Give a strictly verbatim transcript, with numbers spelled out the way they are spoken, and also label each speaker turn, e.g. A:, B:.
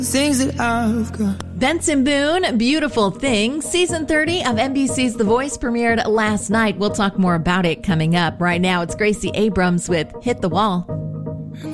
A: things that I've got.
B: Benson Boone, Beautiful Thing. Season thirty of N B C's The Voice premiered last night. We'll talk more about it coming up. Right now, it's Gracie Abrams with Hit the Wall.